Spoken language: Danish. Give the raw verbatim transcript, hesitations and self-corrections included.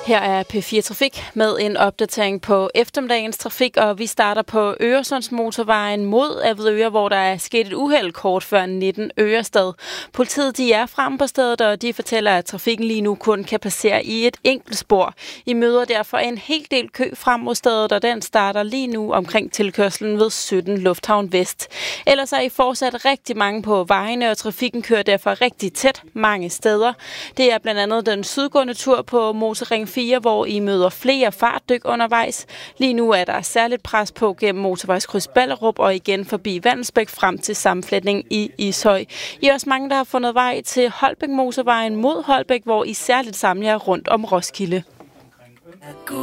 Her er P fire Trafik med en opdatering på eftermiddagens trafik, og vi starter på Øresundsmotorvejen mod Avedøre, hvor der er sket et uheld kort før nitten Ørestad. Politiet de er frem på stedet, og de fortæller, at trafikken lige nu kun kan passere i et enkelt spor. I møder derfor en hel del kø frem mod stedet, og den starter lige nu omkring tilkørslen ved sytten Lufthavn Vest. Ellers er I fortsat rigtig mange på vejene, og trafikken kører derfor rigtig tæt mange steder. Det er blandt andet den sydgående tur på Motorring fire, hvor I møder flere fartdyk undervejs. Lige nu er der særligt pres på gennem motorvejskryds Ballerup og igen forbi Vandelsbæk frem til sammenflætning i Ishøj. I er også mange, der har fundet vej til Holbæk Motorvejen mod Holbæk, hvor I særligt samler rundt om Roskilde.